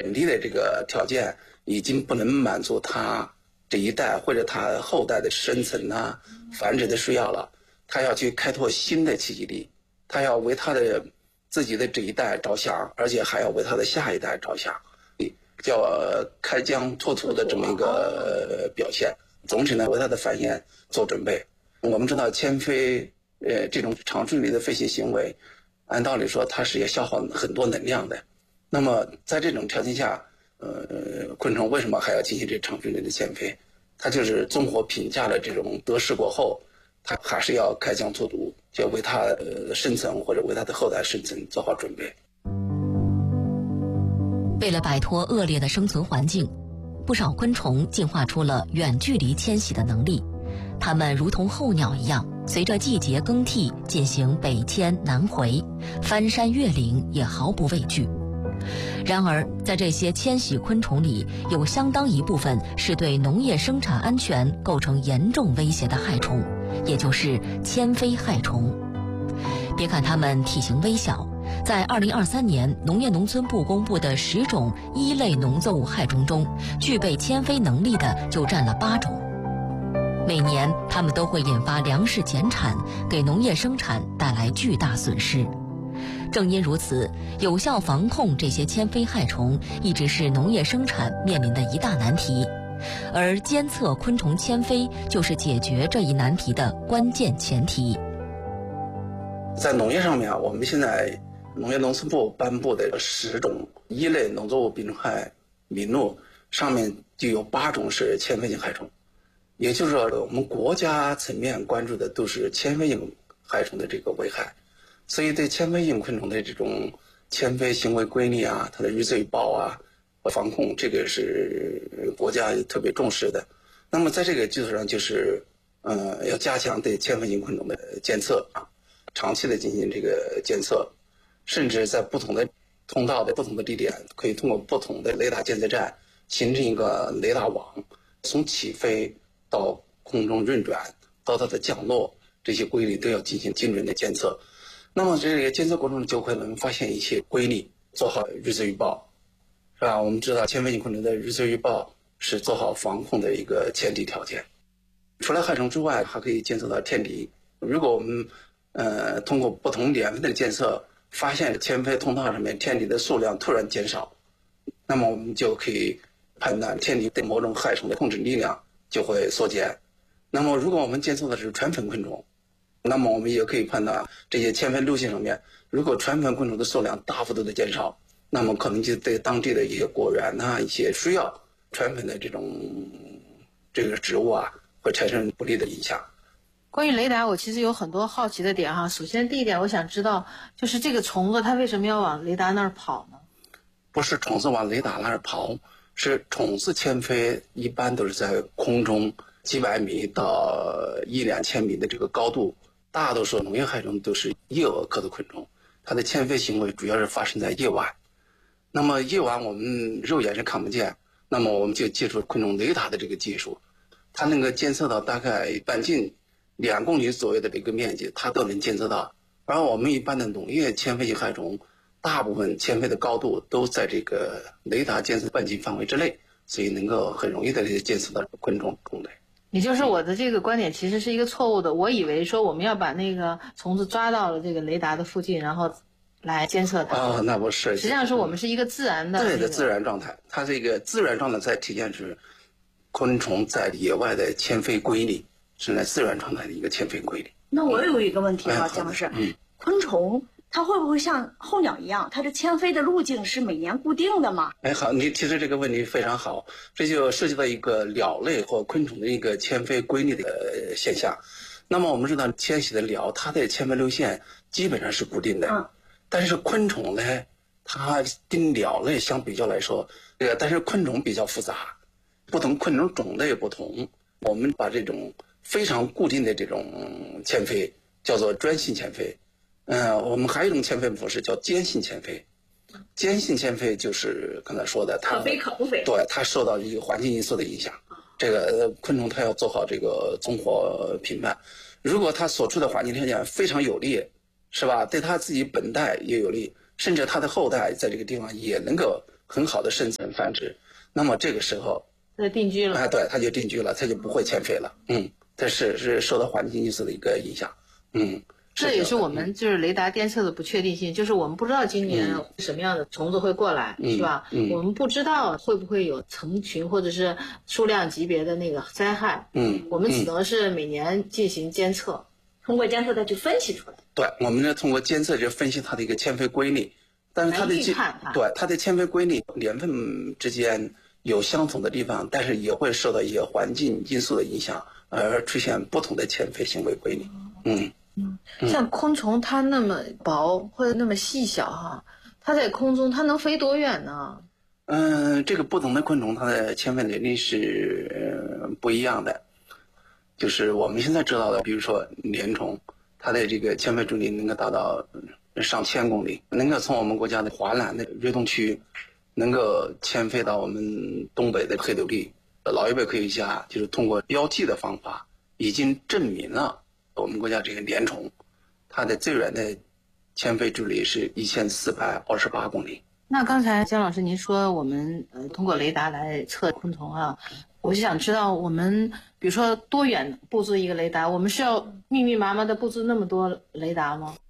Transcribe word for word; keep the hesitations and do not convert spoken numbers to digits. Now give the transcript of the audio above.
本地的这个条件已经不能满足它这一代或者它后代的生存啊、繁殖的需要了，它要去开拓新的栖息地，它要为它的自己的这一代着想，而且还要为它的下一代着想，叫开疆拓土的这么一个表现。总体呢，为它的繁衍做准备。我们知道迁飞，呃，这种长距离的飞行行为，按道理说它是要消耗很多能量的。那么在这种条件下，呃，昆虫为什么还要进行这长距离的迁飞？它就是综合评价了这种得失过后，它还是要开疆拓土，就要为它呃生存或者为它的后代生存做好准备。 为了摆脱恶劣的生存环境，不少昆虫进化出了远距离迁徙的能力。它们如同候鸟一样，随着季节更替进行北迁南回，翻山越岭也毫不畏惧。然而，在这些迁徙昆虫里，有相当一部分是对农业生产安全构成严重威胁的害虫，也就是迁飞害虫。别看它们体型微小，在二零二三年农业农村部公布的十种一类农作物害虫中，具备迁飞能力的就占了八种。每年，它们都会引发粮食减产，给农业生产带来巨大损失。正因如此，有效防控这些迁飞害虫一直是农业生产面临的一大难题，而监测昆虫迁飞就是解决这一难题的关键前提。 在农业上面啊，我们现在农业农村部颁布的十种一类农作物病虫害名录上面就有八种是迁飞性害虫，也就是说，我们国家层面关注的都是迁飞性害虫的这个危害。所以对迁飞性昆虫的这种迁飞行为规律啊，它的日测预报啊和防控，这个是国家特别重视的。那么在这个基础上，就是呃要加强对迁飞性昆虫的监测啊，长期的进行这个监测，甚至在不同的通道的不同的地点，可以通过不同的雷达监测站形成一个雷达网，从起飞到空中运转到它的降落，这些规律都要进行精准的监测。那么这个监测过程中就会能发现一些规律，做好日测预报，是吧？我们知道迁飞性昆虫的日测预报是做好防控的一个前提条件。除了害虫之外，还可以监测到天敌。如果我们呃通过不同年份的监测，发现迁飞通道上面天敌的数量突然减少，那么我们就可以判断天敌对某种害虫的控制力量就会缩减。那么如果我们监测的是传粉昆虫，那么我们也可以判断这些迁飞路线上面，如果传粉昆虫的数量大幅度的减少，那么可能就对当地的一些果园啊、一些需要传粉的这种这个植物啊，会产生不利的影响。 关于雷达，我其实有很多好奇的点哈。首先第一点，我想知道就是这个虫子它为什么要往雷达那儿跑呢？ 不是虫子往雷达那儿跑，是虫子迁飞一般都是在空中几百米到一两千米的这个高度。大多数农业害虫都是夜蛾科的昆虫，它的迁飞行为主要是发生在夜晚。那么夜晚我们肉眼是看不见，那么我们就借助昆虫雷达的这个技术，它能够监测到大概半径两公里左右的这个面积，它都能监测到。而我们一般的农业迁飞性害虫，大部分迁飞的高度都在这个雷达监测半径范围之内，所以能够很容易的监测到昆虫种类。 也就是我的这个观点其实是一个错误的，我以为说我们要把那个虫子抓到了这个雷达的附近，然后来监测它。 哦，那不是， 实际上是我们是一个自然的、那个、 对的自然状态，它这个自然状态在体现是昆虫在野外的迁飞规律，是在自然状态的一个迁飞规律。 那我有一个问题啊， 嗯、 姜老师， 嗯， 昆虫它会不会像候鸟一样，它的迁飞的路径是每年固定的吗？ 哎，好，你提出这个问题非常好，这就涉及到一个鸟类或昆虫的一个迁飞规律的现象。那么我们知道，迁徙的鸟它的迁飞路线基本上是固定的， 嗯， 但是昆虫呢，它跟鸟类相比较来说，这个但是昆虫比较复杂，不同昆虫种类不同，我们把这种非常固定的这种迁飞叫做专性迁飞。嗯，我们还有一种迁飞模式叫间性迁飞。间性迁飞就是刚才说的，它可飞可不飞， 对，它受到一个环境因素的影响。这个昆虫它要做好这个综合评判。如果它所处的环境条件非常有利，是吧？对它自己本代也有利，甚至它的后代在这个地方也能够很好的生存繁殖，那么这个时候它定居了。 哎，对，它就定居了，它就不会迁飞了。嗯，这是是受到环境因素的一个影响。嗯。 这也是我们就是雷达监测的不确定性，就是我们不知道今年什么样的虫子会过来， 嗯、 是吧、 嗯？ 我们不知道会不会有成群或者是数量级别的那个灾害。 嗯， 我们只能是每年进行监测， 嗯、通过监测再去分析出来。 对，我们呢通过监测就分析它的一个迁飞规律，但是它的预判它对它的迁飞规律年份之间有相同的地方，但是也会受到一些环境因素的影响，而出现不同的迁飞行为规律。嗯。 嗯，像昆虫它那么薄或者那么细小哈，它在空中它能飞多远呢？ 嗯，这个不同的昆虫它的迁飞能力是、呃、不一样的。就是我们现在知道的，比如说连虫，它的这个迁飞距离能够达到上千公里，能够从我们国家的华南的越冬区，能够迁飞到我们东北的黑土地。老一辈科学家就是通过标记的方法，已经证明了。我们国家这个连虫，它的最远的迁飞距离是一千四百二十八公里。 那刚才姜老师您说我们呃通过雷达来测昆虫啊，我就想知道我们比如说多远布置一个雷达，我们是要密密麻麻的布置那么多雷达吗？